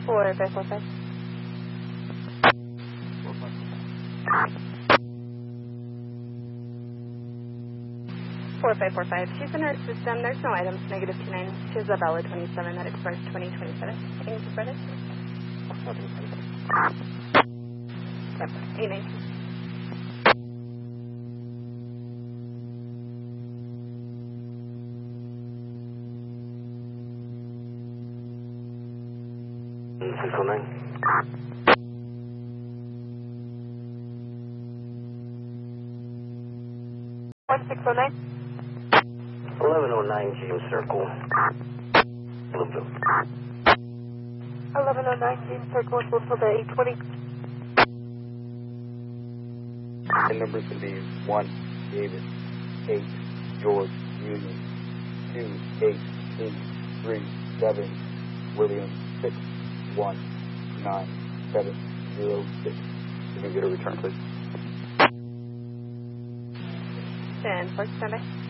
4545. 4545. She's in her system. There's no items. Negative 29. She has a valid 27 that expires 2027. Anything further? 819. Central 9. 1609. 1109 James Circle. Bloomfield. 1109 James Circle, Bloomfield at 820. The numbers can be 1, David, 8, George, Union, 2, 8, Amy, 3, 7, William, 6, 1, 9, 7, 0, 6. Can we get a return, please? 10, 4, standby.